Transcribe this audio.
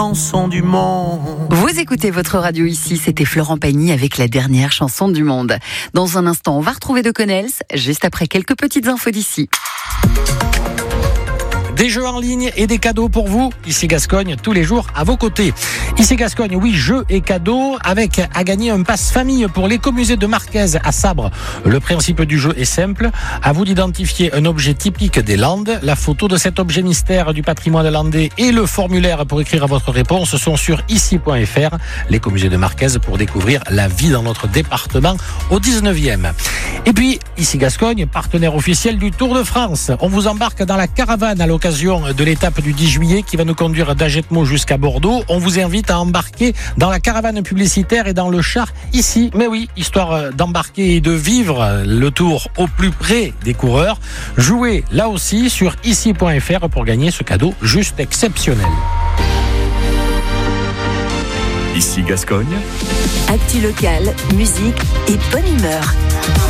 Chanson du monde. Vous écoutez votre radio ici, c'était Florent Pagny avec la dernière chanson du monde. Dans un instant, on va retrouver De Connels, juste après quelques petites infos d'ici. Des jeux en ligne et des cadeaux pour vous. Ici Gascogne, tous les jours à vos côtés. Ici Gascogne, oui, jeux et cadeaux avec à gagner un pass famille pour l'écomusée de Marquez à Sabre. Le principe du jeu est simple. À vous d'identifier un objet typique des Landes. La photo de cet objet mystère du patrimoine landais et le formulaire pour écrire votre réponse sont sur ici.fr. L'écomusée de Marquez pour découvrir la vie dans notre département au 19e. Et puis, ici Gascogne, partenaire officiel du Tour de France. On vous embarque dans la caravane à l'occasion de l'étape du 10 juillet qui va nous conduire d'Agetmo jusqu'à Bordeaux. On vous invite à embarquer dans la caravane publicitaire et dans le char ici. Mais oui, histoire d'embarquer et de vivre le Tour au plus près des coureurs. Jouez là aussi sur ici.fr pour gagner ce cadeau juste exceptionnel. Ici Gascogne. Actu locale, musique et bonne humeur.